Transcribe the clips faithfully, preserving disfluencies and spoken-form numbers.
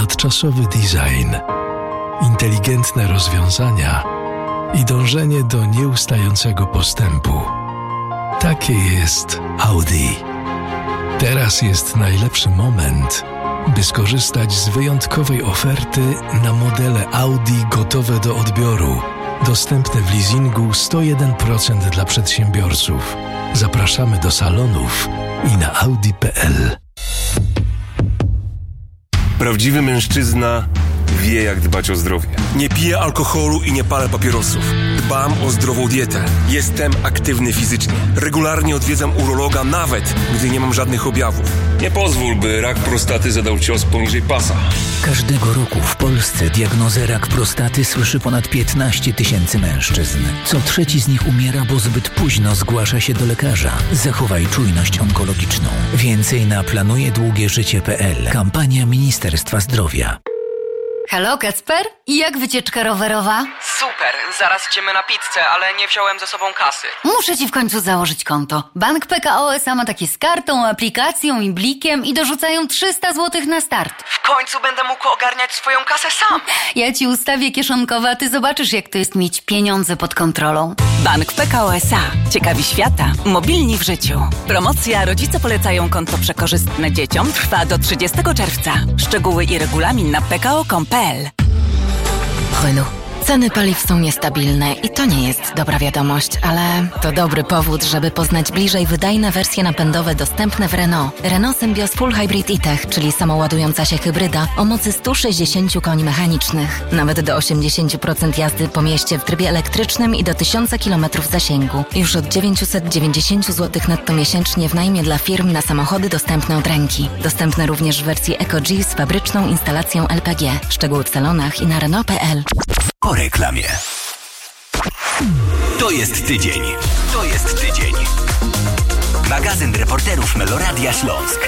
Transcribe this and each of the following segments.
ponadczasowy design, inteligentne rozwiązania i dążenie do nieustającego postępu. Takie jest Audi. Teraz jest najlepszy moment, by skorzystać z wyjątkowej oferty na modele Audi gotowe do odbioru, dostępne w leasingu sto jeden procent dla przedsiębiorców. Zapraszamy do salonów i na audi kropka p l. Prawdziwy mężczyzna wie, jak dbać o zdrowie. Nie piję alkoholu i nie palę papierosów. Dbam o zdrową dietę. Jestem aktywny fizycznie. Regularnie odwiedzam urologa, nawet gdy nie mam żadnych objawów. Nie pozwól, by rak prostaty zadał cios poniżej pasa. Każdego roku w Polsce diagnozę rak prostaty słyszy ponad piętnaście tysięcy mężczyzn. Co trzeci z nich umiera, bo zbyt późno zgłasza się do lekarza. Zachowaj czujność onkologiczną. Więcej na planuje długie życie kropka p l. Kampania Ministerstwa Zdrowia. Halo, Kacper? I jak wycieczka rowerowa? Super, zaraz idziemy na pizzę, ale nie wziąłem ze sobą kasy. Muszę ci w końcu założyć konto. Bank P K O S A ma takie z kartą, aplikacją i blikiem i dorzucają trzysta złotych na start. W końcu będę mógł ogarniać swoją kasę sam. Ja ci ustawię kieszonkowe, a ty zobaczysz, jak to jest mieć pieniądze pod kontrolą. Bank P K O S A. Ciekawi świata. Mobilni w życiu. Promocja Rodzice polecają konto przekorzystne dzieciom trwa do trzydziestego czerwca. Szczegóły i regulamin na p k o kropka com kropka p l. Renault. Ceny paliw są niestabilne i to nie jest dobra wiadomość, ale to dobry powód, żeby poznać bliżej wydajne wersje napędowe dostępne w Renault. Renault Symbioz Full Hybrid e-Tech, czyli samoładująca się hybryda o mocy sto sześćdziesiąt koni mechanicznych. Nawet do osiemdziesiąt procent jazdy po mieście w trybie elektrycznym i do tysiąc kilometrów zasięgu. Już od dziewięćset dziewięćdziesiąt złotych netto miesięcznie w najmie dla firm na samochody dostępne od ręki. Dostępne również w wersji EcoG z fabryczną instalacją L P G. Szczegóły w salonach i na Renault kropka p l. Po reklamie. To jest tydzień. To jest tydzień. Magazyn reporterów Meloradia Śląsk.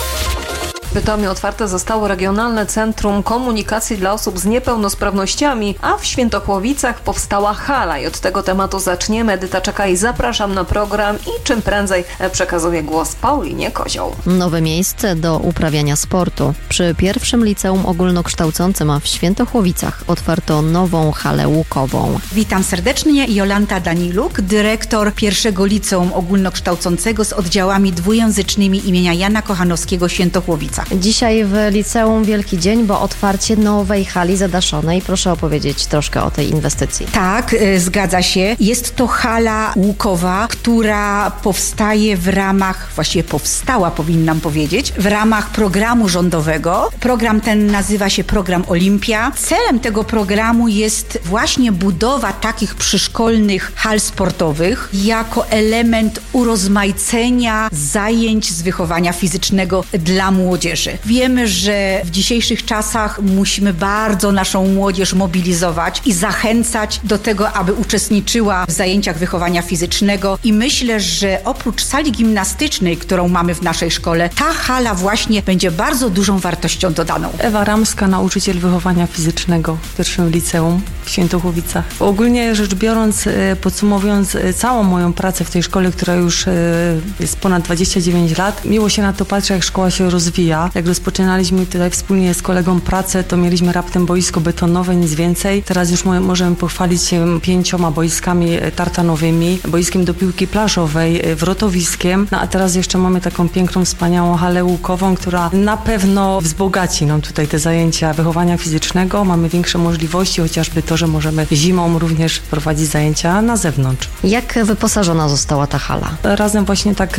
W Bytomiu otwarte zostało Regionalne Centrum Komunikacji dla Osób z Niepełnosprawnościami, a w Świętochłowicach powstała hala i od tego tematu zaczniemy. Edyta czeka i zapraszam na program i czym prędzej przekazuję głos Paulinie Kozioł. Nowe miejsce do uprawiania sportu. Przy pierwszym liceum ogólnokształcącym w Świętochłowicach otwarto nową halę łukową. Witam serdecznie, Jolanta Daniluk, dyrektor pierwszego liceum ogólnokształcącego z oddziałami dwujęzycznymi imienia Jana Kochanowskiego Świętochłowica. Dzisiaj w liceum wielki dzień, bo otwarcie nowej hali zadaszonej. Proszę opowiedzieć troszkę o tej inwestycji. Tak, y, zgadza się. Jest to hala łukowa, która powstaje w ramach, właściwie powstała, powinnam powiedzieć, w ramach programu rządowego. Program ten nazywa się Program Olimpia. Celem tego programu jest właśnie budowa takich przyszkolnych hal sportowych jako element urozmaicenia zajęć z wychowania fizycznego dla młodzieży. Wiemy, że w dzisiejszych czasach musimy bardzo naszą młodzież mobilizować i zachęcać do tego, aby uczestniczyła w zajęciach wychowania fizycznego i myślę, że oprócz sali gimnastycznej, którą mamy w naszej szkole, ta hala właśnie będzie bardzo dużą wartością dodaną. Ewa Ramska, nauczyciel wychowania fizycznego w pierwszym liceum w Świętochłowicach. Ogólnie rzecz biorąc, podsumowując całą moją pracę w tej szkole, która już jest ponad dwadzieścia dziewięć lat, miło się na to patrzy, jak szkoła się rozwija. Jak rozpoczynaliśmy tutaj wspólnie z kolegą pracę, to mieliśmy raptem boisko betonowe, nic więcej. Teraz już możemy pochwalić się pięcioma boiskami tartanowymi, boiskiem do piłki plażowej, wrotowiskiem. No a teraz jeszcze mamy taką piękną, wspaniałą halę łukową, która na pewno wzbogaci nam tutaj te zajęcia wychowania fizycznego. Mamy większe możliwości, chociażby to, że możemy zimą również prowadzić zajęcia na zewnątrz. Jak wyposażona została ta hala? Razem właśnie tak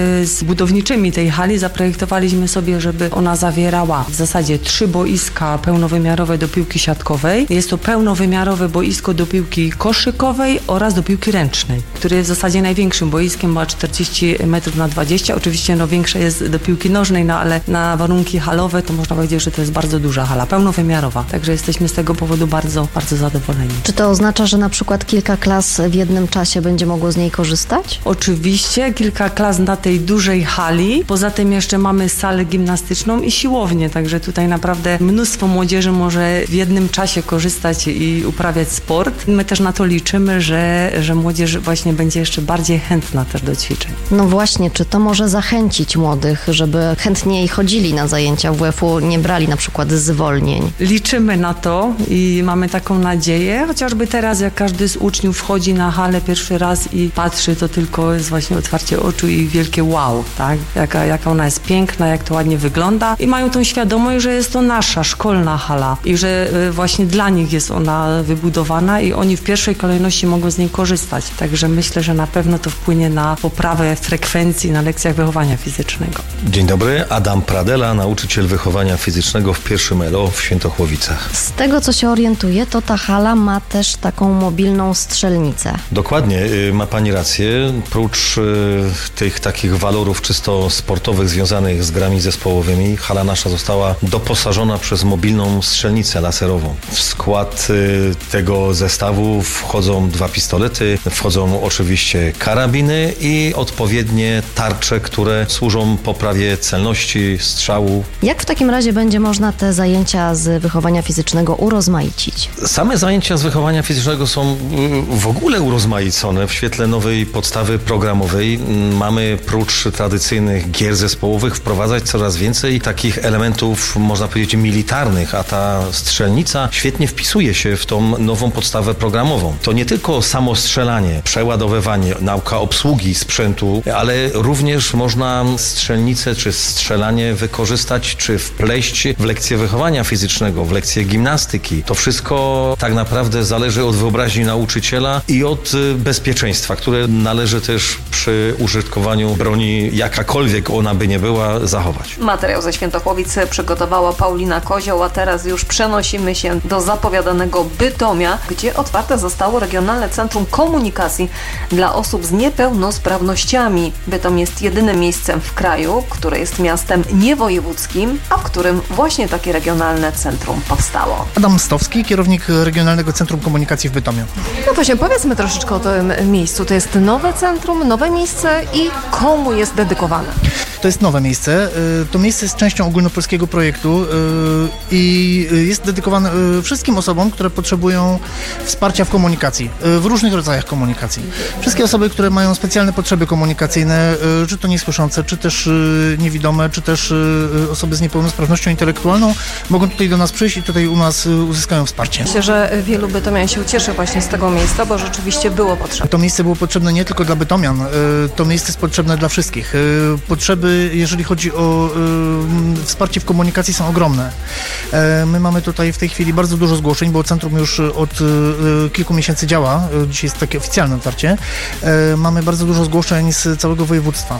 z budowniczymi tej hali zaprojektowaliśmy sobie, żeby ona zawierała w zasadzie trzy boiska pełnowymiarowe do piłki siatkowej. Jest to pełnowymiarowe boisko do piłki koszykowej oraz do piłki ręcznej, które jest w zasadzie największym boiskiem, ma czterdzieści metrów na dwadzieścia. Oczywiście no, większe jest do piłki nożnej, no ale na warunki halowe to można powiedzieć, że to jest bardzo duża hala, pełnowymiarowa. Także jesteśmy z tego powodu bardzo, bardzo zadowoleni. Czy to oznacza, że na przykład kilka klas w jednym czasie będzie mogło z niej korzystać? Oczywiście, kilka klas na tej dużej hali. Poza tym jeszcze mamy salę gimnastyczną gimnastyczną i siłownię, także tutaj naprawdę mnóstwo młodzieży może w jednym czasie korzystać i uprawiać sport. My też na to liczymy, że, że młodzież właśnie będzie jeszcze bardziej chętna też do ćwiczeń. No właśnie, czy to może zachęcić młodych, żeby chętniej chodzili na zajęcia W W U, nie brali na przykład zwolnień? Liczymy na to i mamy taką nadzieję, chociażby teraz jak każdy z uczniów wchodzi na halę pierwszy raz i patrzy, to tylko jest właśnie otwarcie oczu i wielkie wow, tak? Jaka, jaka ona jest piękna, jak to ładnie wygląda i mają tą świadomość, że jest to nasza szkolna hala i że właśnie dla nich jest ona wybudowana i oni w pierwszej kolejności mogą z niej korzystać. Także myślę, że na pewno to wpłynie na poprawę frekwencji na lekcjach wychowania fizycznego. Dzień dobry, Adam Pradela, nauczyciel wychowania fizycznego w pierwszym L O w Świętochłowicach. Z tego, co się orientuję, to ta hala ma też taką mobilną strzelnicę. Dokładnie, ma pani rację. Prócz tych takich walorów czysto sportowych związanych z grami zespołowymi, hala nasza została doposażona przez mobilną strzelnicę laserową. W skład tego zestawu wchodzą dwa pistolety, wchodzą oczywiście karabiny i odpowiednie tarcze, które służą poprawie celności strzału. Jak w takim razie będzie można te zajęcia z wychowania fizycznego urozmaicić? Same zajęcia z wychowania fizycznego są w ogóle urozmaicone. W świetle nowej podstawy programowej mamy prócz tradycyjnych gier zespołowych wprowadzać coraz więcej takich elementów, można powiedzieć, militarnych, a ta strzelnica świetnie wpisuje się w tą nową podstawę programową. To nie tylko samo strzelanie, przeładowywanie, nauka obsługi sprzętu, ale również można strzelnicę czy strzelanie wykorzystać czy wpleść w lekcje wychowania fizycznego, w lekcje gimnastyki. To wszystko tak naprawdę zależy od wyobraźni nauczyciela i od bezpieczeństwa, które należy też przy użytkowaniu broni, jakakolwiek ona by nie była, zachować. Materiał ze Świętochłowic przygotowała Paulina Kozioł, a teraz już przenosimy się do zapowiadanego Bytomia, gdzie otwarte zostało Regionalne Centrum Komunikacji dla osób z niepełnosprawnościami. Bytom jest jedynym miejscem w kraju, które jest miastem niewojewódzkim, a w którym właśnie takie regionalne centrum powstało. Adam Stowski, kierownik Regionalnego Centrum Komunikacji w Bytomiu. No właśnie, powiedzmy troszeczkę o tym miejscu. To jest nowe centrum, nowe miejsce i komu jest dedykowane? To jest nowe miejsce. To miejsce jest częścią ogólnopolskiego projektu i jest dedykowane wszystkim osobom, które potrzebują wsparcia w komunikacji, w różnych rodzajach komunikacji. Wszystkie osoby, które mają specjalne potrzeby komunikacyjne, czy to niesłyszące, czy też niewidome, czy też osoby z niepełnosprawnością intelektualną, mogą tutaj do nas przyjść i tutaj u nas uzyskają wsparcie. Myślę, że wielu bytomian się ucieszy właśnie z tego miejsca, bo rzeczywiście było potrzebne. To miejsce było potrzebne nie tylko dla bytomian, to miejsce jest potrzebne dla wszystkich. Potrzeby, jeżeli chodzi o wsparcie w komunikacji, są ogromne. My mamy tutaj w tej chwili bardzo dużo zgłoszeń, bo centrum już od kilku miesięcy działa. Dzisiaj jest takie oficjalne otwarcie. Mamy bardzo dużo zgłoszeń z całego województwa.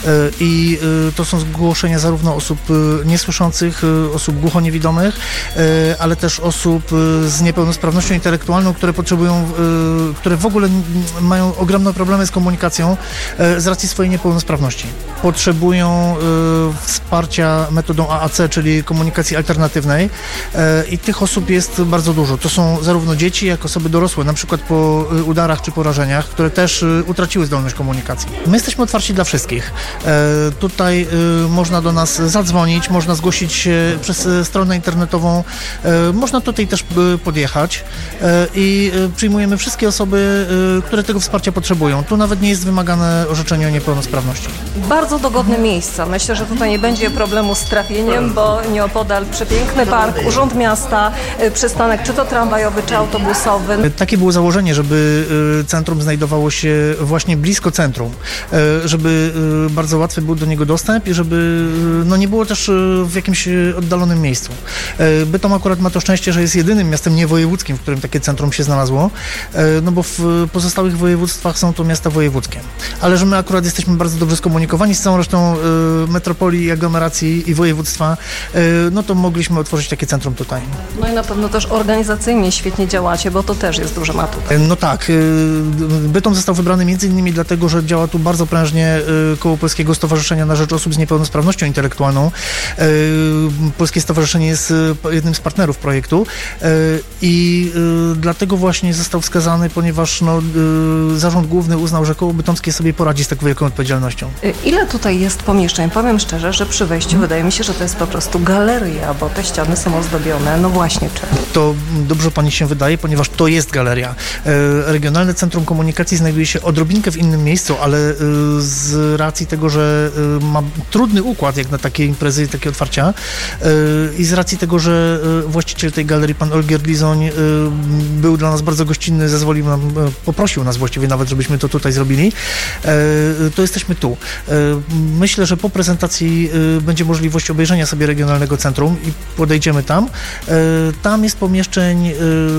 I to są zgłoszenia zarówno osób niesłyszących, osób głuchoniewidomych, ale też osób z niepełnosprawnością intelektualną, które potrzebują, które w ogóle mają ogromne problemy z komunikacją z racji swojej niepełnosprawności. Potrzebują wsparcia metodą A A C, czyli komunikacji alternatywnej, i tych osób jest bardzo dużo. To są zarówno dzieci, jak osoby dorosłe, na przykład po udarach czy porażeniach, które też utraciły zdolność komunikacji. My jesteśmy otwarci dla wszystkich. Tutaj można do nas zadzwonić, można zgłosić się przez stronę internetową, można tutaj też podjechać i przyjmujemy wszystkie osoby, które tego wsparcia potrzebują. Tu nawet nie jest wymagane orzeczenie o niepełnosprawności. Bardzo dogodne miejsca. Myślę, że tutaj nie będzie problemu z trafieniem, bo nieopodal przepiękny park, urząd miasta, przystanek czy to tramwajowy, czy autobusowy. Takie było założenie, żeby centrum znajdowało się właśnie blisko centrum, żeby bardzo łatwy był do niego dostęp i żeby no, nie było też w jakimś oddalonym miejscu. Bytom akurat ma to szczęście, że jest jedynym miastem niewojewódzkim, w którym takie centrum się znalazło, no bo w pozostałych województwach są to miasta wojewódzkie. Ale że my akurat jesteśmy bardzo dobrze skomunikowani z całą resztą metropolii, aglomeracji i województwa, no to mogliśmy otworzyć takie centrum tutaj. No i na pewno też organizacyjnie świetnie działacie, bo to też jest duży atut. No tak. Bytom został wybrany między innymi dlatego, że działa tu bardzo prężnie Koło Polskiego Stowarzyszenia na rzecz Osób z Niepełnosprawnością Intelektualną. Polskie Stowarzyszenie jest jednym z partnerów projektu i dlatego właśnie został wskazany, ponieważ no, Zarząd Główny uznał, że Koło Bytomskie sobie poradzi z taką wielką odpowiedzialnością. Ile tutaj jest jest pomieszczeń. Powiem szczerze, że przy wejściu hmm. wydaje mi się, że to jest po prostu galeria, bo te ściany są ozdobione. No właśnie czym? To dobrze pani się wydaje, ponieważ to jest galeria. Regionalne Centrum Komunikacji znajduje się odrobinkę w innym miejscu, ale z racji tego, że ma trudny układ jak na takie imprezy, takie otwarcia i z racji tego, że właściciel tej galerii, pan Olgierd Lizoń, był dla nas bardzo gościnny, zezwolił nam, poprosił nas właściwie nawet, żebyśmy to tutaj zrobili, to jesteśmy tu. Myślę, że po prezentacji będzie możliwość obejrzenia sobie Regionalnego Centrum i podejdziemy tam. Tam jest pomieszczeń,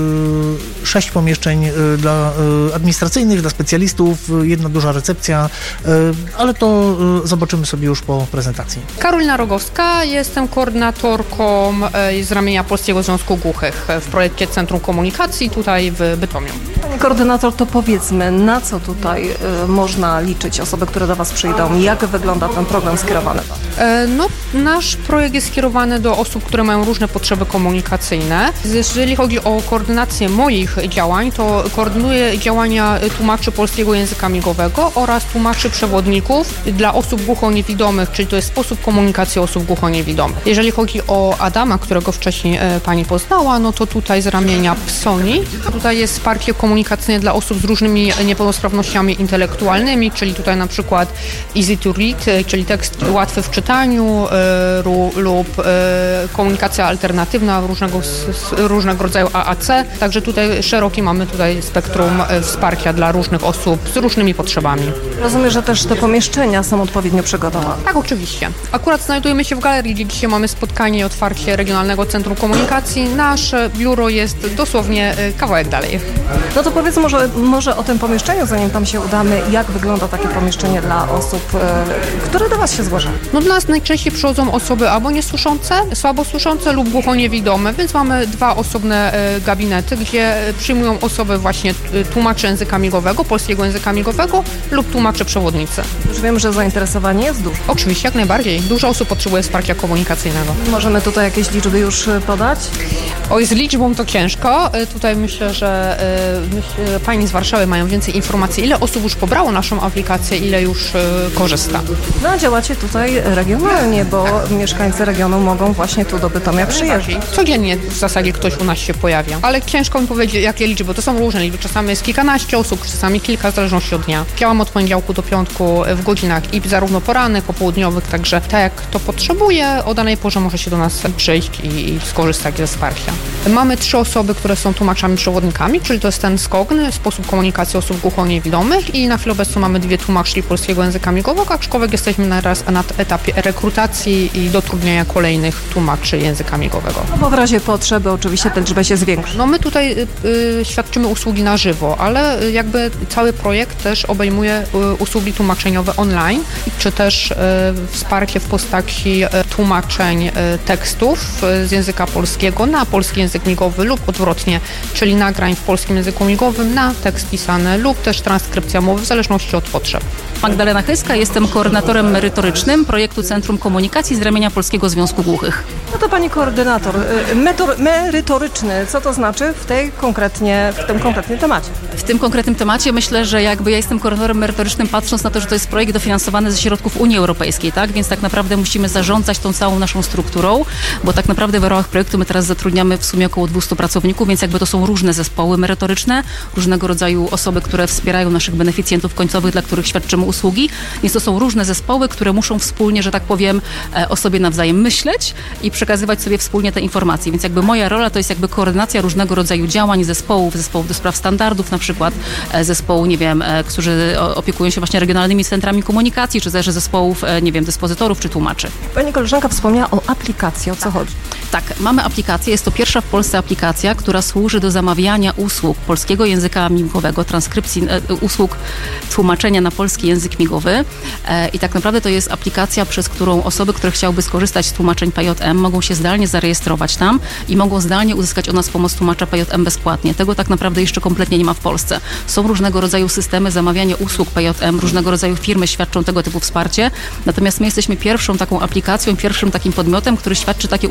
sześć pomieszczeń dla administracyjnych, dla specjalistów, jedna duża recepcja, ale to zobaczymy sobie już po prezentacji. Karolina Rogowska, jestem koordynatorką z ramienia Polskiego Związku Głuchych w projekcie Centrum Komunikacji tutaj w Bytomiu. Pani koordynator, to powiedzmy, na co tutaj y, można liczyć, osoby, które do Was przyjdą? Jak wygląda ten program skierowany? E, no, nasz projekt jest skierowany do osób, które mają różne potrzeby komunikacyjne. Jeżeli chodzi o koordynację moich działań, to koordynuję działania tłumaczy polskiego języka migowego oraz tłumaczy przewodników dla osób głuchoniewidomych, czyli to jest sposób komunikacji osób głuchoniewidomych. Jeżeli chodzi o Adama, którego wcześniej e, Pani poznała, no to tutaj z ramienia Psoni. Tutaj jest wsparcie komunikacyjne dla osób z różnymi niepełnosprawnościami intelektualnymi, czyli tutaj na przykład easy to read, czyli tekst łatwy w czytaniu y, lub y, komunikacja alternatywna różnego, różnego rodzaju A A C. Także tutaj szeroki mamy tutaj spektrum wsparcia dla różnych osób z różnymi potrzebami. Rozumiem, że też te pomieszczenia są odpowiednio przygotowane. Tak, oczywiście. Akurat znajdujemy się w galerii, gdzie dzisiaj mamy spotkanie i otwarcie Regionalnego Centrum Komunikacji. Nasze biuro jest dosłownie kawałek dalej. No to powiedz może, może o tym pomieszczeniu, zanim tam się udamy, jak wygląda takie pomieszczenie dla osób, y, które do Was się zgłaszają? No dla nas najczęściej przychodzą osoby albo niesłyszące, słabosłyszące lub głuchoniewidome, więc mamy dwa osobne y, gabinety, gdzie przyjmują osoby właśnie y, tłumaczy języka migowego, polskiego języka migowego lub tłumaczy przewodnicy. Już wiem, że zainteresowanie jest duże. Oczywiście, jak najbardziej. Dużo osób potrzebuje wsparcia komunikacyjnego. Możemy tutaj jakieś liczby już podać? Oj, z liczbą to ciężko. Tutaj myślę, że myślę, Pani z Warszawy mają więcej informacji, ile osób już pobrało naszą aplikację, ile już korzysta. No a działacie tutaj regionalnie, bo mieszkańcy regionu mogą właśnie tu do Bytomia przyjeżdżać. Codziennie w zasadzie ktoś u nas się pojawia, ale ciężko mi powiedzieć, jakie liczby. To są różne liczby. Czasami jest kilkanaście osób, czasami kilka, w zależności od dnia. Działam od poniedziałku do piątku w godzinach i zarówno porannych, popołudniowych, także tak jak kto potrzebuje, o danej porze może się do nas przyjść i, i skorzystać ze wsparcia. Mamy trzy osoby, które są tłumaczami przewodnikami, czyli to jest ten skogny, sposób komunikacji osób głuchoniewidomych i na chwilę obecną mamy dwie tłumaczki polskiego języka migowego, aczkolwiek jesteśmy teraz na etapie rekrutacji i dotrudniania kolejnych tłumaczy języka migowego. No bo w razie potrzeby oczywiście ta liczba się zwiększy. No my tutaj y, y, świadczymy usługi na żywo, ale y, jakby cały projekt też obejmuje y, usługi tłumaczeniowe online, czy też y, wsparcie w postaci y, tłumaczeń y, tekstów y, z języka polskiego na polski język migowy lub odwrotnie, czyli nagrań w polskim języku migowym na tekst pisany lub też transkrypcja mowy w zależności od potrzeb. Magdalena Chyska, jestem koordynatorem merytorycznym projektu Centrum Komunikacji z ramienia Polskiego Związku Głuchych. No to Pani koordynator, metor, merytoryczny, co to znaczy w tej konkretnie, w tym konkretnym temacie? W tym konkretnym temacie myślę, że jakby ja jestem koordynatorem merytorycznym, patrząc na to, że to jest projekt dofinansowany ze środków Unii Europejskiej, tak? Więc tak naprawdę musimy zarządzać tą całą naszą strukturą, bo tak naprawdę w ramach projektu my teraz zatrudniamy w sumie około dwieście pracowników, więc jakby to są różne zespoły merytoryczne, różnego rodzaju osoby, które wspierają naszych beneficjentów końcowych, dla których świadczymy usługi, więc to są różne zespoły, które muszą wspólnie, że tak powiem, o sobie nawzajem myśleć i przekazywać sobie wspólnie te informacje, więc jakby moja rola to jest jakby koordynacja różnego rodzaju działań, zespołów, zespołów do spraw standardów, na przykład zespołu, nie wiem, którzy opiekują się właśnie regionalnymi centrami komunikacji, czy też zespołów, nie wiem, dyspozytorów, czy tłumaczy. Pani koleżanka wspomniała o aplikacji, o co chodzi? Tak, mamy aplikację, jest to pierwsza w Polsce aplikacja, która służy do zamawiania usług polskiego języka migowego, transkrypcji, e, usług tłumaczenia na polski język migowy e, i tak naprawdę to jest aplikacja, przez którą osoby, które chciałyby skorzystać z tłumaczeń P J M, mogą się zdalnie zarejestrować tam i mogą zdalnie uzyskać od nas pomoc tłumacza P J M bezpłatnie. Tego tak naprawdę jeszcze kompletnie nie ma w Polsce. Są różnego rodzaju systemy zamawiania usług P J M, różnego rodzaju firmy świadczą tego typu wsparcie, natomiast my jesteśmy pierwszą taką aplikacją, pierwszym takim podmiotem, który świadczy takie usługi tak naprawdę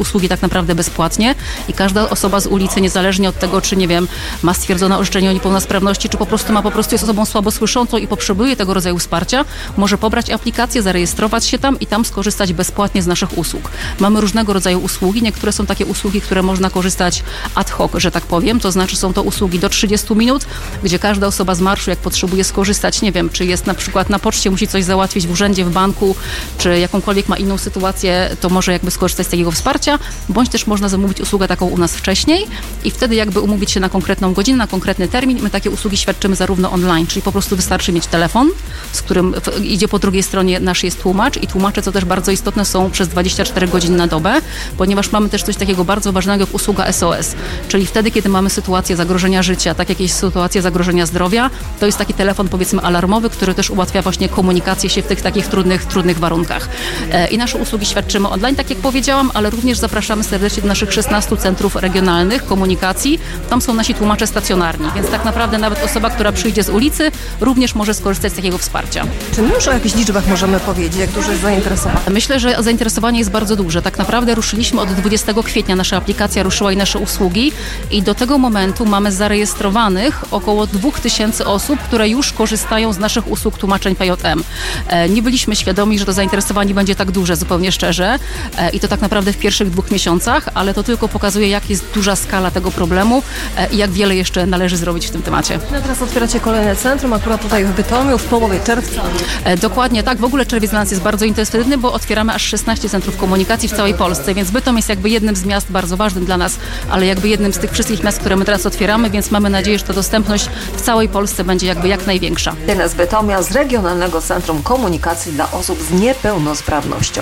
naprawdę bezpłatnie i każda osoba z ulicy, niezależnie od tego, czy nie wiem, ma stwierdzone orzeczenie o niepełnosprawności, czy po prostu ma po prostu jest osobą słabosłyszącą i potrzebuje tego rodzaju wsparcia, może pobrać aplikację, zarejestrować się tam i tam skorzystać bezpłatnie z naszych usług. Mamy różnego rodzaju usługi, niektóre są takie usługi, które można korzystać ad hoc, że tak powiem, to znaczy są to usługi do trzydziestu minut, gdzie każda osoba z marszu, jak potrzebuje skorzystać, nie wiem, czy jest na przykład na poczcie, musi coś załatwić w urzędzie, w banku, czy jakąkolwiek ma inną sytuację, to może jakby skorzystać z takiego wsparcia, bądź też można zamówić usługę taką u nas wcześniej i wtedy jakby umówić się na konkretną godzinę, na konkretny termin. My takie usługi świadczymy zarówno online, czyli po prostu wystarczy mieć telefon, z którym w, idzie po drugiej stronie nasz jest tłumacz i tłumacze, co też bardzo istotne, są przez dwadzieścia cztery godziny na dobę, ponieważ mamy też coś takiego bardzo ważnego jak usługa S O S, czyli wtedy, kiedy mamy sytuację zagrożenia życia, tak jakieś sytuacje zagrożenia zdrowia, to jest taki telefon powiedzmy alarmowy, który też ułatwia właśnie komunikację się w tych takich trudnych, trudnych warunkach. E, I nasze usługi świadczymy online, tak jak powiedziałam, ale również zapraszamy serdecznie do naszych szesnastu centrów regionalnych komunikacji. Tam są nasi tłumacze stacjonarni, więc tak naprawdę nawet osoba, która przyjdzie z ulicy, również może skorzystać z takiego wsparcia. Czy my już o jakichś liczbach możemy powiedzieć, jak duże jest zainteresowanie? Myślę, że zainteresowanie jest bardzo duże. Tak naprawdę ruszyliśmy od dwudziestego kwietnia, nasza aplikacja ruszyła i nasze usługi i do tego momentu mamy zarejestrowanych około dwóch tysięcy osób, które już korzystają z naszych usług tłumaczeń P J M. E, nie byliśmy świadomi, że to zainteresowanie będzie tak duże, zupełnie szczerze, e, i to tak naprawdę w pierwszych dwóch miesiącach, ale to tylko pokazuje, jak jest duża skala tego problemu e, i jak wiele jeszcze należy zrobić w tym temacie. No teraz otwieracie kolejne centrum, akurat tutaj w Bytomiu, w połowie czerwca. E, dokładnie tak, w ogóle czerwiec dla nas jest bardzo intensywny, bo otwieramy aż szesnaście centrów komunikacji w całej Polsce, więc Bytom jest jakby jednym z miast bardzo ważnym dla nas, ale jakby jednym z tych wszystkich miast, które my teraz otwieramy, więc mamy nadzieję, że ta dostępność w całej Polsce będzie jakby jak największa. Z Bytomia, z Regionalnego Centrum Komunikacji dla Osób z Niepełnosprawnością.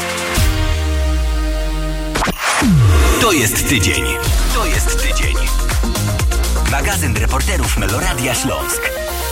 To jest tydzień. To jest tydzień. Magazyn reporterów Meloradia Śląsk.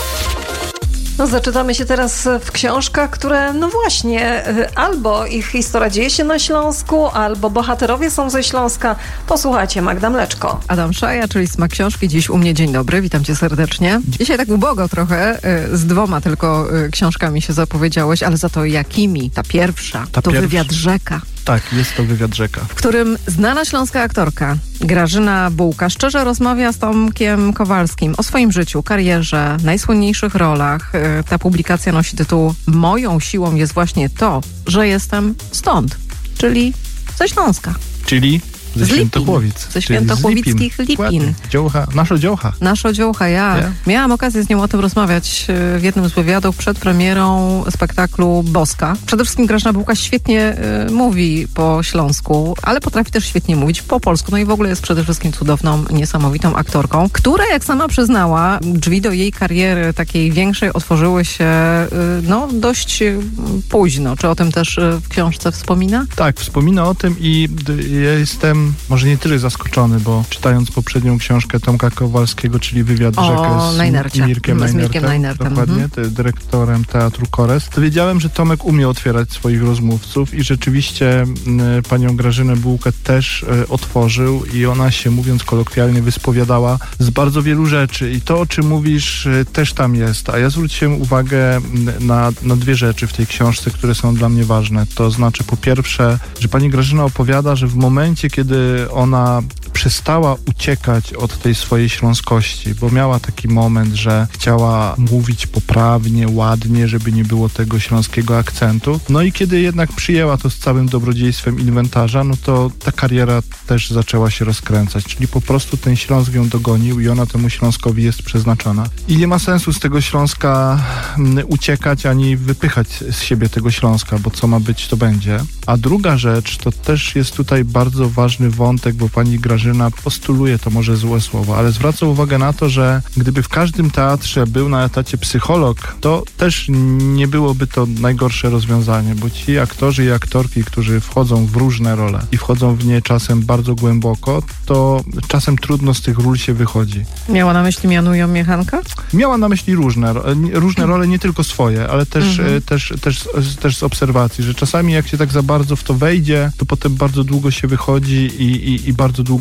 No, zaczytamy się teraz w książkach, które, no właśnie, albo ich historia dzieje się na Śląsku, albo bohaterowie są ze Śląska. Posłuchajcie, Magda Mleczko. Adam Szaja, czyli Smak Książki. Dziś u mnie dzień dobry, witam cię serdecznie. Dzisiaj tak ubogo trochę, z dwoma tylko książkami się zapowiedziałeś, ale za to jakimi? Ta pierwsza, Ta to pierwsza. Wywiad Rzeka. Tak, jest to Wywiad Rzeka. W którym znana śląska aktorka Grażyna Bułka szczerze rozmawia z Tomkiem Kowalskim o swoim życiu, karierze, najsłynniejszych rolach. Ta publikacja nosi tytuł Moją siłą jest właśnie to, że jestem stąd, czyli ze Śląska. Czyli ze z Świętochłowic. Ze świętochłowickich Lipin. Lipin. Dziołcha, nasza dziołcha. Nasza dziołcha, ja. Yeah. Miałam okazję z nią o tym rozmawiać w jednym z wywiadów przed premierą spektaklu Boska. Przede wszystkim Grażyna Bułka świetnie y, mówi po śląsku, ale potrafi też świetnie mówić po polsku. No i w ogóle jest przede wszystkim cudowną, niesamowitą aktorką, która, jak sama przyznała, drzwi do jej kariery takiej większej otworzyły się y, no dość y, późno. Czy o tym też y, w książce wspomina? Tak, wspomina o tym i d- ja jestem może nie tyle zaskoczony, bo czytając poprzednią książkę Tomka Kowalskiego, czyli Wywiad o, Rzekę z Najnercia. Mirkiem z Mirkiem Najnertem, dokładnie, mhm. dyrektorem Teatru Kores, to wiedziałem, że Tomek umie otwierać swoich rozmówców i rzeczywiście y, panią Grażynę Bułkę też y, otworzył i ona się, mówiąc kolokwialnie, wyspowiadała z bardzo wielu rzeczy i to, o czym mówisz, y, też tam jest. A ja zwróciłem uwagę na, na dwie rzeczy w tej książce, które są dla mnie ważne. To znaczy, po pierwsze, że pani Grażyna opowiada, że w momencie, kiedy ona przestała uciekać od tej swojej śląskości, bo miała taki moment, że chciała mówić poprawnie, ładnie, żeby nie było tego śląskiego akcentu. No i kiedy jednak przyjęła to z całym dobrodziejstwem inwentarza, no to ta kariera też zaczęła się rozkręcać, czyli po prostu ten Śląsk ją dogonił i ona temu Śląskowi jest przeznaczona. I nie ma sensu z tego Śląska uciekać, ani wypychać z siebie tego Śląska, bo co ma być, to będzie. A druga rzecz, to też jest tutaj bardzo ważny wątek, bo pani Grażyna postuluje, to może złe słowo, ale zwraca uwagę na to, że gdyby w każdym teatrze był na etacie psycholog, to też nie byłoby to najgorsze rozwiązanie, bo ci aktorzy i aktorki, którzy wchodzą w różne role i wchodzą w nie czasem bardzo głęboko, to czasem trudno z tych ról się wychodzi. Miała na myśli Mianują Miechanka? Miała na myśli różne, różne role, nie tylko swoje, ale też, Mhm. też, też, też z obserwacji, że czasami jak się tak za bardzo w to wejdzie, to potem bardzo długo się wychodzi i, i, i bardzo długo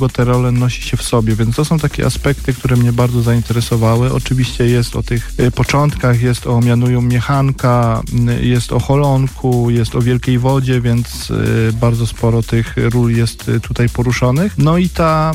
długo te role nosi się w sobie, więc to są takie aspekty, które mnie bardzo zainteresowały. Oczywiście jest o tych y, początkach, jest o Mianują mnie Hanka, y, jest o Holonku, jest o Wielkiej Wodzie, więc y, bardzo sporo tych ról jest y, tutaj poruszonych. No i ta,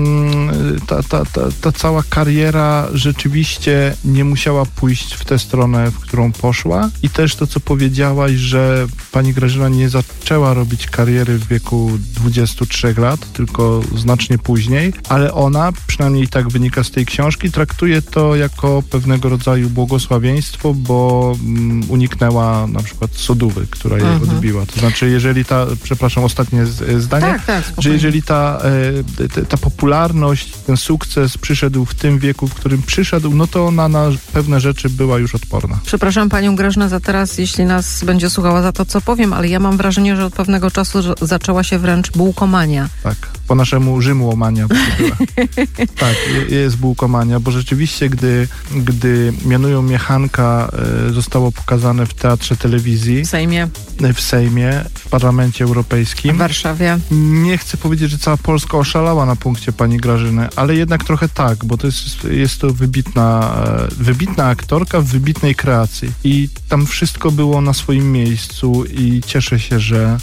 y, ta, ta, ta, ta cała kariera rzeczywiście nie musiała pójść w tę stronę, w którą poszła. I też to, co powiedziałaś, że pani Grażyna nie zaczęła robić kariery w wieku dwudziestu trzech lat, tylko znacznie później, ale ona, przynajmniej tak wynika z tej książki, traktuje to jako pewnego rodzaju błogosławieństwo, bo um, uniknęła na przykład sodówy, która jej Mhm. odbiła. To znaczy, jeżeli ta, przepraszam, ostatnie z, zdanie, Tak, tak, spokojnie. że jeżeli ta, e, ta, ta popularność, ten sukces przyszedł w tym wieku, w którym przyszedł, no to ona na pewne rzeczy była już odporna. Przepraszam panią Grażynę za teraz, jeśli nas będzie słuchała za to, co powiem, ale ja mam wrażenie, że od pewnego czasu że zaczęła się wręcz bułkomania. Tak, po naszemu Rzymłomania by była. Tak, je- jest bułkomania, bo rzeczywiście, gdy, gdy Mianują mnie Hanka e, zostało pokazane w Teatrze Telewizji, W Sejmie, w Sejmie, w Parlamencie Europejskim, w Warszawie. nie chcę powiedzieć, że cała Polska oszalała na punkcie pani Grażyny, ale jednak trochę tak, bo to jest, jest to wybitna, e, wybitna aktorka w wybitnej kreacji i tam wszystko było na swoim miejscu i cieszę się, że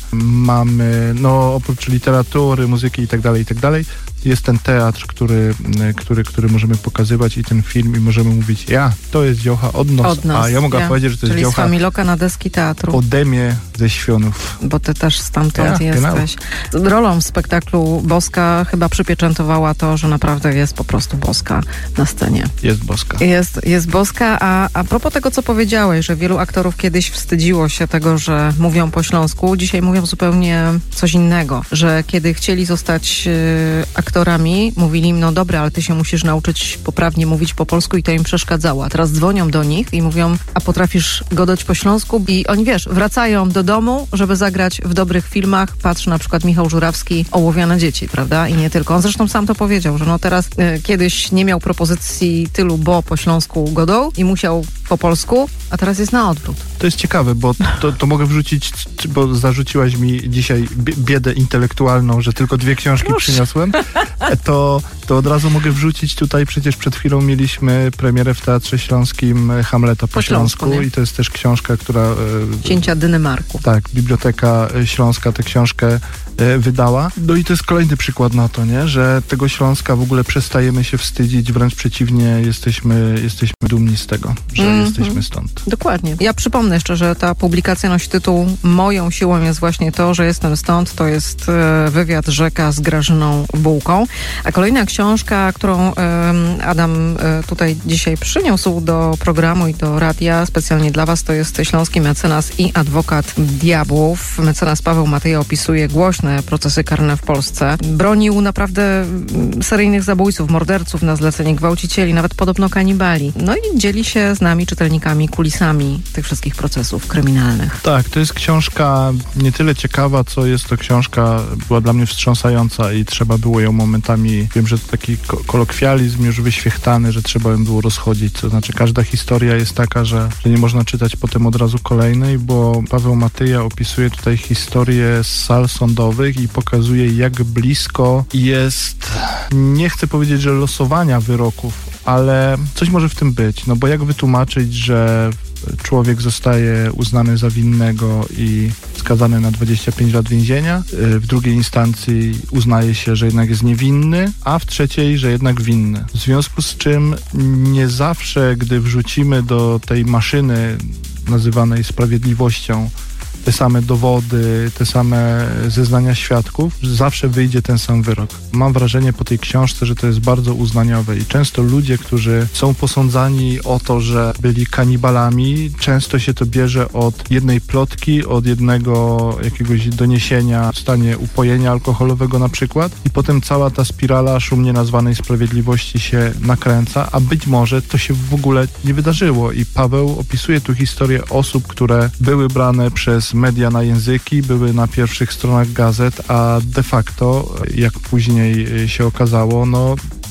mamy, no oprócz literatury, muzyki i tak dalej, i tak dalej, jest ten teatr, który, który, który możemy pokazywać i ten film i możemy mówić, ja, to jest dziołcha od nas, Od nas. a ja mogę ja. powiedzieć, że to jest Czyli z dziołcha Familoka na deski teatru. ode mnie ze Świąnów. Bo ty też stamtąd Ja, genau. jesteś. Rolą w spektaklu Boska chyba przypieczętowała to, że naprawdę jest po prostu boska na scenie. Jest boska. Jest, jest boska, a a propos tego, co powiedziałeś, że wielu aktorów kiedyś wstydziło się tego, że mówią po śląsku, dzisiaj mówią zupełnie coś innego, że kiedy chcieli zostać y, aktorami, mówili im, no dobra, ale ty się musisz nauczyć poprawnie mówić po polsku i to im przeszkadzało. A teraz dzwonią do nich i mówią, a potrafisz godać po śląsku? I oni, wiesz, wracają do domu, żeby zagrać w dobrych filmach. Patrz na przykład Michał Żurawski, Ołowiane dzieci, prawda? I nie tylko. On zresztą sam to powiedział, że no teraz y, kiedyś nie miał propozycji tylu, bo po śląsku godą i musiał po polsku, a teraz jest na odwrót. To jest ciekawe, bo to, to mogę wrzucić, bo zarzuciłaś mi dzisiaj bie- biedę intelektualną, że tylko dwie książki Proszę. przyniosłem, to, to od razu mogę wrzucić tutaj, przecież przed chwilą mieliśmy premierę w Teatrze Śląskim Hamleta po, Po śląsku, śląsku nie? i to jest też książka, która... e, Księcia Dynemarku. Tak, Biblioteka Śląska tę książkę e, wydała. No i to jest kolejny przykład na to, nie? Że tego Śląska w ogóle przestajemy się wstydzić, wręcz przeciwnie, jesteśmy, jesteśmy dumni z tego, że Mhm. jesteśmy stąd. Dokładnie. Ja przypomnę jeszcze, że ta publikacja nosi tytuł Moją siłą jest właśnie to, że jestem stąd. To jest e, wywiad Rzeka z Grażyną Bułką. A kolejna książka, którą e, Adam e, tutaj dzisiaj przyniósł do programu i do radia specjalnie dla was, to jest Śląski mecenas i adwokat diabłów. Mecenas Paweł Matyja opisuje głośne procesy karne w Polsce. Bronił naprawdę mm, seryjnych zabójców, morderców na zlecenie, gwałcicieli, nawet podobno kanibali. No i dzieli się z nami, czytelnikami, kulisami tych wszystkich procesów kryminalnych. Tak, to jest książka nie tyle ciekawa, co jest to książka, była dla mnie wstrząsająca i trzeba było ją momentami, wiem, że to taki ko- kolokwializm już wyświechtany, że trzeba ją było rozchodzić, to znaczy każda historia jest taka, że, że nie można czytać potem od razu kolejnej, bo Paweł Matyja opisuje tutaj historię z sal sądowych i pokazuje, jak blisko jest, nie chcę powiedzieć, że losowania wyroków, ale coś może w tym być, no bo jak wytłumaczyć, że człowiek zostaje uznany za winnego i skazany na dwadzieścia pięć lat więzienia, w drugiej instancji uznaje się, że jednak jest niewinny, a w trzeciej, że jednak winny. W związku z czym nie zawsze, gdy wrzucimy do tej maszyny nazywanej sprawiedliwością te same dowody, te same zeznania świadków, zawsze wyjdzie ten sam wyrok. Mam wrażenie po tej książce, że to jest bardzo uznaniowe i często ludzie, którzy są posądzani o to, że byli kanibalami, często się to bierze od jednej plotki, od jednego jakiegoś doniesienia w stanie upojenia alkoholowego na przykład i potem cała ta spirala szumnie nazwanej sprawiedliwości się nakręca, a być może to się w ogóle nie wydarzyło i Paweł opisuje tu historię osób, które były brane przez media na języki, były na pierwszych stronach gazet, a de facto, jak później się okazało, no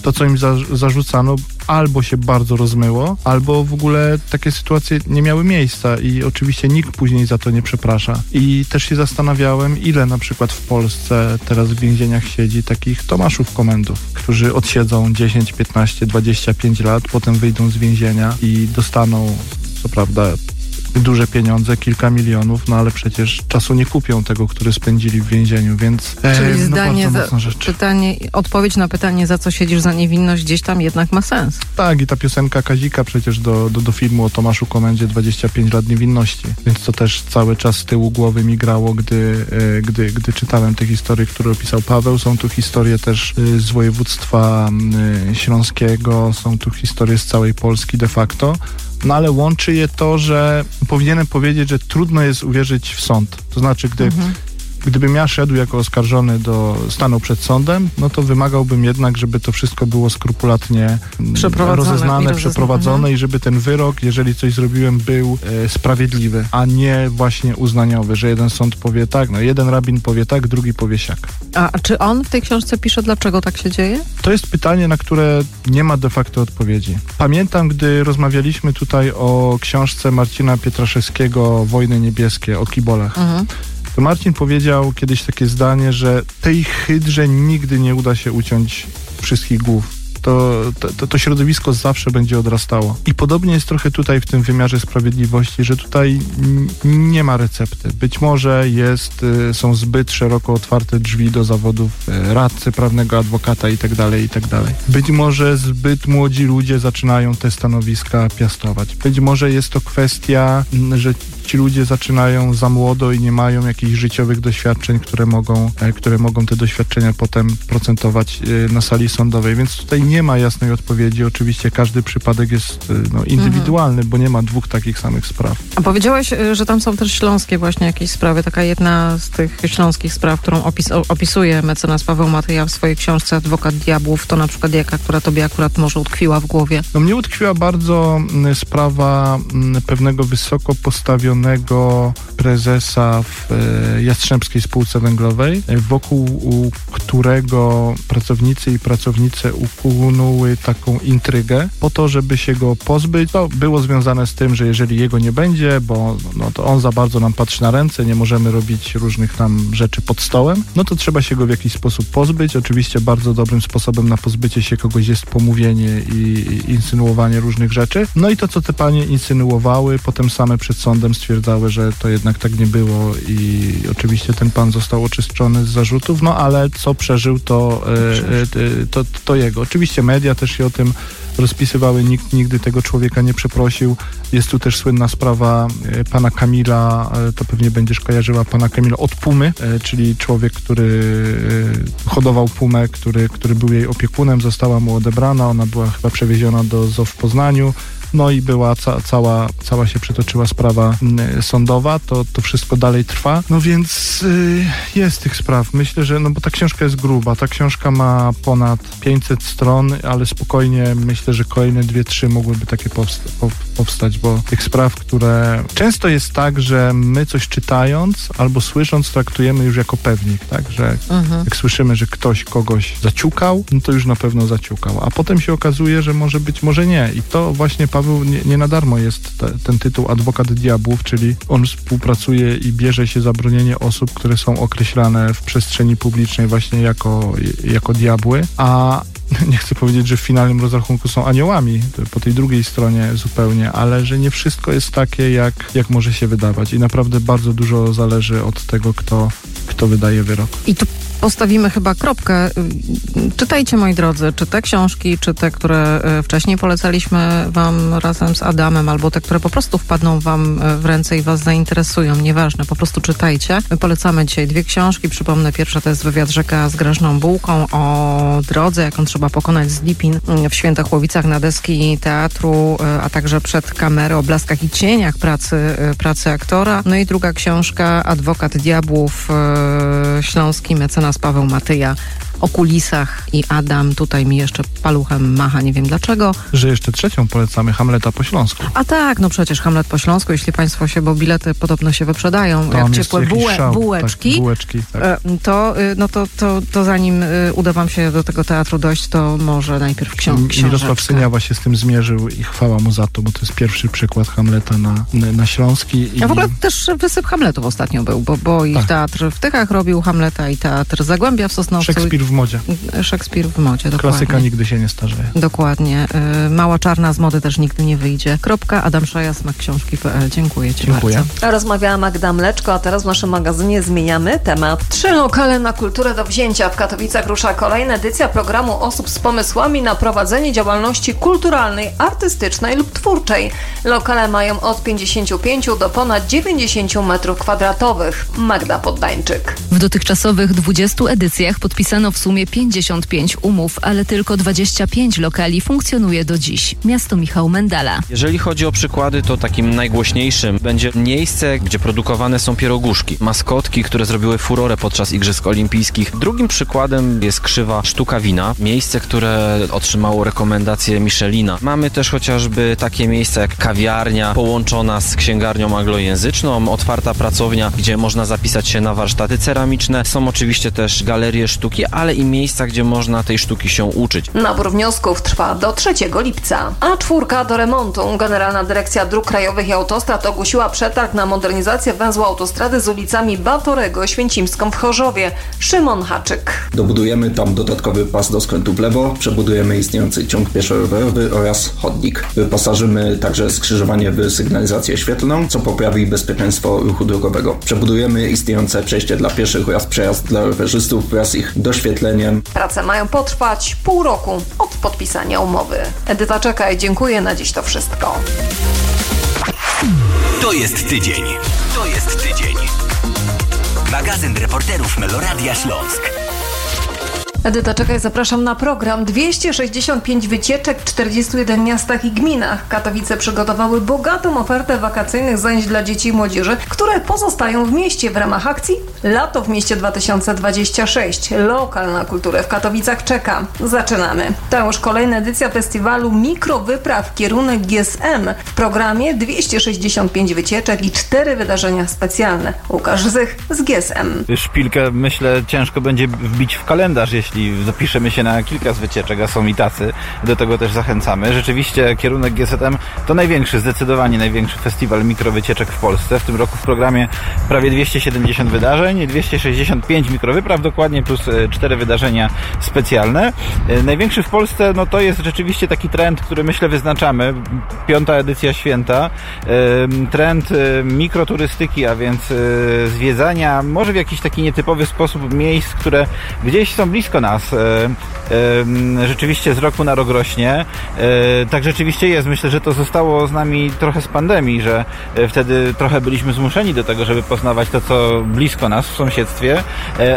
to, co im za, zarzucano, albo się bardzo rozmyło, albo w ogóle takie sytuacje nie miały miejsca i oczywiście nikt później za to nie przeprasza. I też się zastanawiałem, ile na przykład w Polsce teraz w więzieniach siedzi takich Tomaszów komendów, którzy odsiedzą dziesięć, piętnaście, dwadzieścia pięć lat, potem wyjdą z więzienia i dostaną, co prawda, duże pieniądze, kilka milionów, no ale przecież czasu nie kupią tego, który spędzili w więzieniu, więc Czyli e, zdanie, no za, pytanie, odpowiedź na pytanie, za co siedzisz za niewinność, gdzieś tam jednak ma sens. Tak, i ta piosenka Kazika przecież do, do, do filmu o Tomaszu Komendzie dwadzieścia pięć lat niewinności, więc to też cały czas z tyłu głowy mi grało, gdy, e, gdy, gdy czytałem te historie, które opisał Paweł. Są tu historie też e, z województwa e, śląskiego, są tu historie z całej Polski de facto. No ale łączy je to, że powinienem powiedzieć, że trudno jest uwierzyć w sąd. To znaczy, gdy, mhm. gdybym ja szedł jako oskarżony, do, stanął przed sądem, no to wymagałbym jednak, żeby to wszystko było skrupulatnie rozeznane, przeprowadzone mhm. i żeby ten wyrok, jeżeli coś zrobiłem, był e, sprawiedliwy, a nie właśnie uznaniowy, że jeden sąd powie tak, no jeden rabin powie tak, drugi powie siak. A, a czy on w tej książce pisze, dlaczego tak się dzieje? To jest pytanie, na które nie ma de facto odpowiedzi. Pamiętam, gdy rozmawialiśmy tutaj o książce Marcina Pietraszewskiego Wojny niebieskie, o kibolach. Mhm. To Marcin powiedział kiedyś takie zdanie, że tej hydrze nigdy nie uda się uciąć wszystkich głów. To, to, to środowisko zawsze będzie odrastało. I podobnie jest trochę tutaj w tym wymiarze sprawiedliwości, że tutaj nie ma recepty. Być może jest, są zbyt szeroko otwarte drzwi do zawodów radcy prawnego, adwokata i tak dalej, i tak dalej. Być może zbyt młodzi ludzie zaczynają te stanowiska piastować. Być może jest to kwestia, że ci ludzie zaczynają za młodo i nie mają jakichś życiowych doświadczeń, które mogą, które mogą te doświadczenia potem procentować na sali sądowej. Więc tutaj nie ma jasnej odpowiedzi. Oczywiście każdy przypadek jest no, indywidualny, mhm. bo nie ma dwóch takich samych spraw. A powiedziałeś, że tam są też śląskie właśnie jakieś sprawy. Taka jedna z tych śląskich spraw, którą opis, opisuje mecenas Paweł Matyja w swojej książce Adwokat Diabłów, to na przykład jaka, która tobie akurat może utkwiła w głowie? No mnie utkwiła bardzo sprawa pewnego wysoko postawionego prezesa w Jastrzębskiej Spółce Węglowej, wokół którego pracownicy i pracownice ukunuły taką intrygę po to, żeby się go pozbyć. To było związane z tym, że jeżeli jego nie będzie, bo no, to on za bardzo nam patrzy na ręce, nie możemy robić różnych tam rzeczy pod stołem, no to trzeba się go w jakiś sposób pozbyć. Oczywiście bardzo dobrym sposobem na pozbycie się kogoś jest pomówienie i, i insynuowanie różnych rzeczy. No i to, co te panie insynuowały, potem same przed sądem stwierdzały, że to jednak tak nie było i oczywiście ten pan został oczyszczony z zarzutów, no ale co przeżył, to, e, to, to jego. Oczywiście media też się o tym rozpisywały, nikt nigdy tego człowieka nie przeprosił. Jest tu też słynna sprawa e, pana Kamila, e, to pewnie będziesz kojarzyła, pana Kamila od Pumy, e, czyli człowiek, który e, hodował Pumę, który, który był jej opiekunem, została mu odebrana, ona była chyba przewieziona do zoo w Poznaniu. No i była ca- cała, cała się przetoczyła sprawa y, sądowa, to, to wszystko dalej trwa. No więc y, jest tych spraw. Myślę, że, no bo ta książka jest gruba, ta książka ma ponad pięćset stron, ale spokojnie myślę, że kolejne dwie, trzy mogłyby takie powsta- po- powstać, bo tych spraw, które... Często jest tak, że my coś czytając albo słysząc traktujemy już jako pewnik, tak, że mhm. jak słyszymy, że ktoś kogoś zaciukał, no to już na pewno zaciukał, a potem się okazuje, że może być, może nie i to właśnie Paweł nie, nie na darmo jest te, ten tytuł Adwokat Diabłów, czyli on współpracuje i bierze się za bronienie osób, które są określane w przestrzeni publicznej właśnie jako, jako diabły, a nie chcę powiedzieć, że w finalnym rozrachunku są aniołami, po tej drugiej stronie zupełnie, ale że nie wszystko jest takie, jak, jak może się wydawać i naprawdę bardzo dużo zależy od tego, kto, kto wydaje wyrok. I tu postawimy chyba kropkę. Czytajcie, moi drodzy, czy te książki, czy te, które wcześniej polecaliśmy wam razem z Adamem, albo te, które po prostu wpadną wam w ręce i was zainteresują, nieważne, po prostu czytajcie. My polecamy dzisiaj dwie książki, przypomnę, pierwsza to jest Wywiad Rzeka z Grażyną Bułką o drodze, jaką trzeba pokonać z Lipin w Świętochłowicach na deski teatru, a także przed kamerę, o blaskach i cieniach pracy, pracy aktora. No i druga książka Adwokat Diabłów, śląski mecenas Paweł Matyja, o kulisach i Adam tutaj mi jeszcze paluchem macha, nie wiem dlaczego. Że jeszcze trzecią polecamy, Hamleta po śląsku. A tak, no przecież Hamlet po śląsku, jeśli państwo się, bo bilety podobno się wyprzedają, Tam jak ciepłe bułe, bułeczki, tak, bułeczki tak. to, no to, to, to zanim uda wam się do tego teatru dojść, to może najpierw książ- książeczkę. Mirosław Syniawa się z tym zmierzył i chwała mu za to, bo to jest pierwszy przykład Hamleta na, na Śląski. I... A w ogóle też wysyp Hamletów ostatnio był, bo, bo i tak. teatr w Tychach robił Hamleta i teatr Zagłębia w Sosnowcu. Szekspir w modzie. Szekspir w modzie, dokładnie. Klasyka nigdy się nie starzeje. Dokładnie. Mała czarna z mody też nigdy nie wyjdzie. Kropka, Adam Szaja, smak książki kropka p l. Dziękuję ci Dziękuję. bardzo. Rozmawiała Magda Mleczko, a teraz w naszym magazynie zmieniamy temat. Trzy lokale na kulturę do wzięcia. W Katowicach rusza kolejna edycja programu osób z pomysłami na prowadzenie działalności kulturalnej, artystycznej lub twórczej. Lokale mają od pięćdziesięciu pięciu do ponad dziewięćdziesięciu metrów kwadratowych. Magda Poddańczyk. W dotychczasowych dwudziestu edycjach podpisano w sumie pięćdziesiąt pięć umów, ale tylko dwadzieścia pięć lokali funkcjonuje do dziś. Miasto Michał Mendala. Jeżeli chodzi o przykłady, to takim najgłośniejszym będzie miejsce, gdzie produkowane są pieroguszki, maskotki, które zrobiły furorę podczas Igrzysk Olimpijskich. Drugim przykładem jest Krzywa Sztuka Wina, miejsce, które otrzymało rekomendację Michelina. Mamy też chociażby takie miejsca jak kawiarnia połączona z księgarnią anglojęzyczną, otwarta pracownia, gdzie można zapisać się na warsztaty ceramiczne. Są oczywiście też galerie sztuki, ale i miejsca, gdzie można tej sztuki się uczyć. Nabór wniosków trwa do trzeciego lipca. A czwórka do remontu. Generalna Dyrekcja Dróg Krajowych i Autostrad ogłosiła przetarg na modernizację węzła autostrady z ulicami Batorego, Święcimską w Chorzowie. Szymon Haczyk. Dobudujemy tam dodatkowy pas do skrętu w lewo, przebudujemy istniejący ciąg pieszo-rowerowy oraz chodnik. Wyposażymy także skrzyżowanie w sygnalizację świetlną, co poprawi bezpieczeństwo ruchu drogowego. Przebudujemy istniejące przejście dla pieszych oraz przejazd dla rowerzystów wraz z ich doświetleniem. Prace mają potrwać pół roku od podpisania umowy. Edyta Czekaj, dziękuję. Na dziś to wszystko. To jest tydzień. To jest tydzień. Magazyn reporterów Meloradia Śląsk. Edyta Czekaj, zapraszam na program. dwieście sześćdziesiąt pięć wycieczek w czterdziestu jeden miastach i gminach. Katowice przygotowały bogatą ofertę wakacyjnych zajęć dla dzieci i młodzieży, które pozostają w mieście w ramach akcji Lato w mieście dwa tysiące dwadzieścia sześć. Lokal na kulturę w Katowicach czeka. Zaczynamy. To już kolejna edycja festiwalu Mikrowypraw kierunek G S M. W programie dwieście sześćdziesiąt pięć wycieczek i cztery wydarzenia specjalne. Łukasz Zych z G S M. Szpilkę, myślę, ciężko będzie wbić w kalendarz, jeśli zapiszemy się na kilka z wycieczek, a są i tacy. Do tego też zachęcamy. Rzeczywiście kierunek G S M to największy, zdecydowanie największy festiwal mikrowycieczek w Polsce. W tym roku w programie prawie dwieście siedemdziesiąt wydarzeń, dwieście sześćdziesiąt pięć mikrowypraw dokładnie, plus cztery wydarzenia specjalne. Największy w Polsce, no to jest rzeczywiście taki trend, który myślę wyznaczamy. Piąta edycja święta. Trend mikroturystyki, a więc zwiedzania może w jakiś taki nietypowy sposób miejsc, które gdzieś są blisko nas. Rzeczywiście z roku na rok rośnie. Tak rzeczywiście jest. Myślę, że to zostało z nami trochę z pandemii, że wtedy trochę byliśmy zmuszeni do tego, żeby poznawać to, co blisko nas w sąsiedztwie,